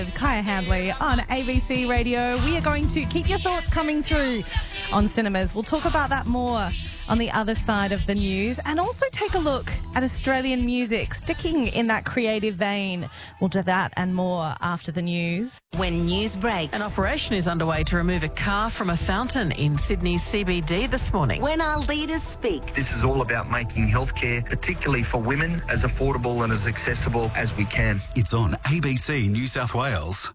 Kaya Handley on ABC Radio. We are going to keep your thoughts coming through on cinemas. We'll talk about that more on the other side of the news, and also take a look at Australian music, sticking in that creative vein. We'll do that and more after the news. When news breaks. An operation is underway to remove a car from a fountain in Sydney's CBD this morning. When our leaders speak. This is all about making healthcare, particularly for women, as affordable and as accessible as we can. It's on ABC New South Wales.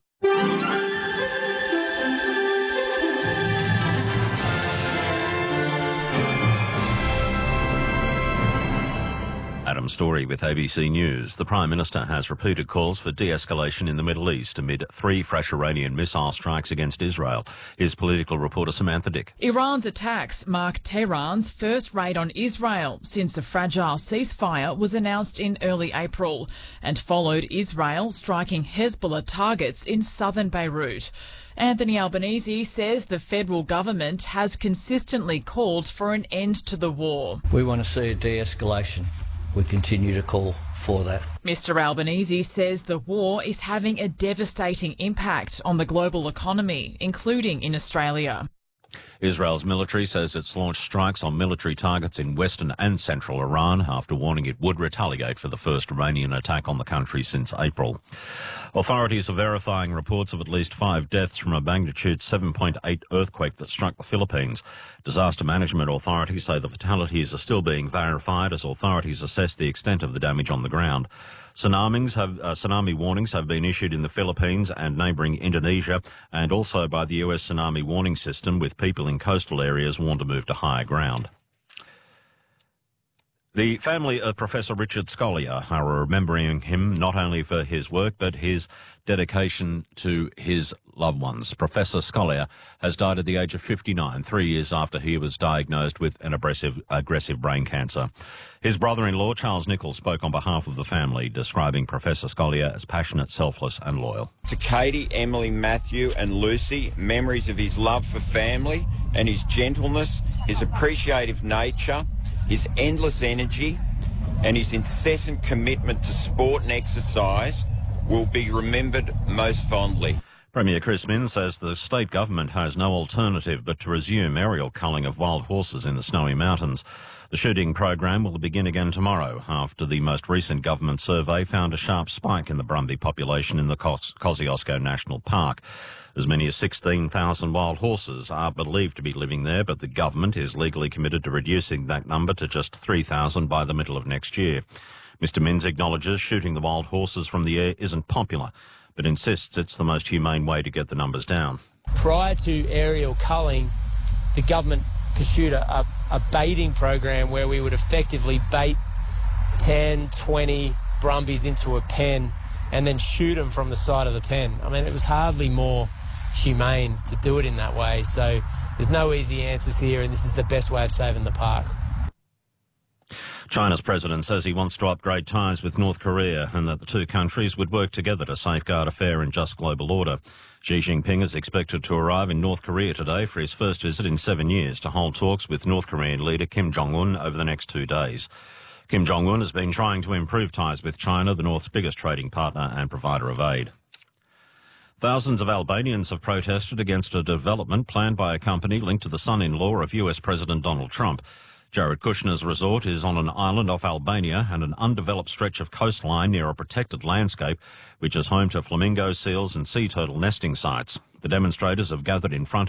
Adam Story with ABC News. The Prime Minister has repeated calls for de-escalation in the Middle East amid 3 fresh Iranian missile strikes against Israel. Here's political reporter Samantha Dick. Iran's attacks mark Tehran's first raid on Israel since a fragile ceasefire was announced in early April, and followed Israel striking Hezbollah targets in southern Beirut. Anthony Albanese says the federal government has consistently called for an end to the war. We want to see a de-escalation. We continue to call for that. Mr Albanese says the war is having a devastating impact on the global economy, including in Australia. Israel's military says it's launched strikes on military targets in western and central Iran after warning it would retaliate for the first Iranian attack on the country since April. Authorities are verifying reports of at least 5 deaths from a magnitude 7.8 earthquake that struck the Philippines. Disaster management authorities say the fatalities are still being verified as authorities assess the extent of the damage on the ground. Tsunami warnings have been issued in the Philippines and neighbouring Indonesia, and also by the US tsunami warning system, with people in coastal areas warned to move to higher ground. The family of Professor Richard Scolyer are remembering him not only for his work but his dedication to his loved ones. Professor Scolyer has died at the age of 59, 3 years after he was diagnosed with an aggressive brain cancer. His brother-in-law, Charles Nichols, spoke on behalf of the family, describing Professor Scolyer as passionate, selfless and loyal. To Katie, Emily, Matthew and Lucy, memories of his love for family and his gentleness, his appreciative nature, his endless energy and his incessant commitment to sport and exercise will be remembered most fondly. Premier Chris Minns says the state government has no alternative but to resume aerial culling of wild horses in the Snowy Mountains. The shooting program will begin again tomorrow after the most recent government survey found a sharp spike in the Brumby population in the Kosciuszko National Park. As many as 16,000 wild horses are believed to be living there, but the government is legally committed to reducing that number to just 3,000 by the middle of next year. Mr Minns acknowledges shooting the wild horses from the air isn't popular, but insists it's the most humane way to get the numbers down. Prior to aerial culling, the government pursued a baiting program where we would effectively bait 10, 20 brumbies into a pen and then shoot them from the side of the pen. I mean, it was hardly more humane to do it in that way. So there's no easy answers here, and this is the best way of saving the park. China's president says he wants to upgrade ties with North Korea and that the two countries would work together to safeguard a fair and just global order. Xi Jinping is expected to arrive in North Korea today for his first visit in 7 years to hold talks with North Korean leader Kim Jong-un over the next 2 days. Kim Jong-un has been trying to improve ties with China, the North's biggest trading partner and provider of aid. Thousands of Albanians have protested against a development planned by a company linked to the son-in-law of US President Donald Trump. Jared Kushner's resort is on an island off Albania and an undeveloped stretch of coastline near a protected landscape, which is home to flamingo, seals and sea turtle nesting sites. The demonstrators have gathered in front